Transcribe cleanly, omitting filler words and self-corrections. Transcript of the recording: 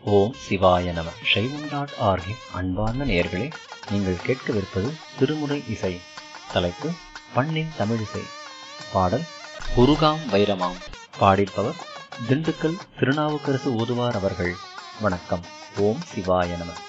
ஓம் சிவாய நம. சைவம்.org அன்பார்ந்த நேயர்களே, நீங்கள் கேட்கவிருப்பது திருமுறை இசை. தலைப்பு பண்ணின் தமிழிசை. பாடல் குருகாம் வைரமாம். பாடிப்பவர் திண்டுக்கல் திருநாவுக்கரசு ஓதுவார் அவர்கள். வணக்கம். ஓம் சிவாய நம.